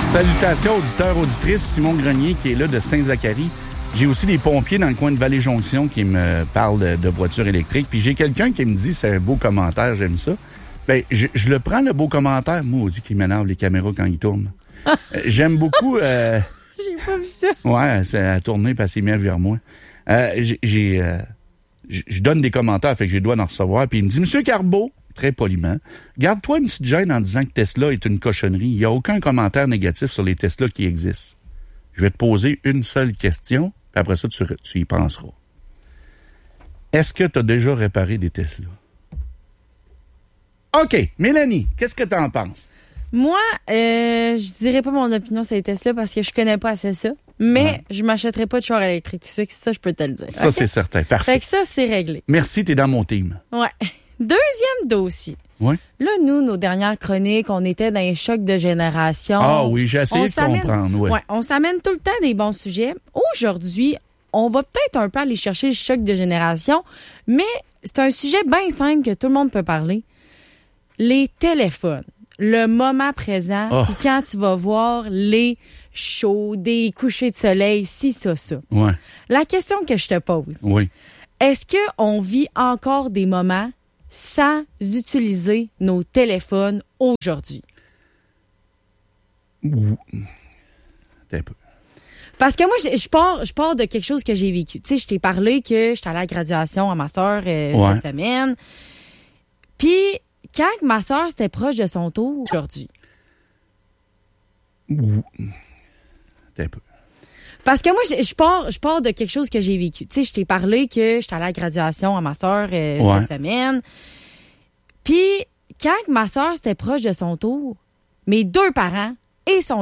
Salutations auditeurs, auditrices, Simon Grenier qui est là de Saint-Zacharie. J'ai aussi des pompiers dans le coin de Vallée-Jonction qui me parlent de voitures électriques. Puis j'ai quelqu'un qui me dit, c'est un beau commentaire, j'aime ça. Ben, je le prends, le beau commentaire. Moi, on dit qu'il m'énerve les caméras quand ils tournent. J'aime beaucoup... J'ai pas vu ça. Ouais, c'est à tourner parce qu'il met vers moi. Je donne des commentaires, fait que j'ai le droit d'en recevoir. Puis il me dit, Monsieur Carbeau, très poliment, garde-toi une petite gêne en disant que Tesla est une cochonnerie. Il n'y a aucun commentaire négatif sur les Tesla qui existent. Je vais te poser une seule question, puis après ça, tu y penseras. Est-ce que tu as déjà réparé des Tesla? OK. Mélanie, qu'est-ce que tu en penses? Moi, je dirais pas mon opinion sur les Tesla parce que je connais pas assez ça. Mais je m'achèterai pas de char électrique. Ça, je peux te le dire. Ça, okay? C'est certain. Parfait. Fait que ça, c'est réglé. Merci, t'es dans mon team. Ouais. Deuxième dossier. Oui. Là, nous, nos dernières chroniques, on était dans un choc de génération. Ah oui, j'ai essayé de comprendre. Ouais, on s'amène tout le temps des bons sujets. Aujourd'hui, on va peut-être un peu aller chercher le choc de génération, mais c'est un sujet bien simple que tout le monde peut parler. Les téléphones. Le moment présent, puis quand tu vas voir les shows, des couchers de soleil, ça. Ouais. La question que je te pose, est-ce qu'on vit encore des moments sans utiliser nos téléphones aujourd'hui? Un peu. Parce que moi, je pars de quelque chose que j'ai vécu. Tu sais, je t'ai parlé que j'étais allée à la graduation à ma soeur cette semaine. Puis, quand ma soeur c'était proche de son tour aujourd'hui. Un peu. Parce que moi, je pars de quelque chose que j'ai vécu. Tu sais, je t'ai parlé que j'étais allée à la graduation à ma soeur cette semaine. Puis, quand ma soeur c'était proche de son tour, mes deux parents et son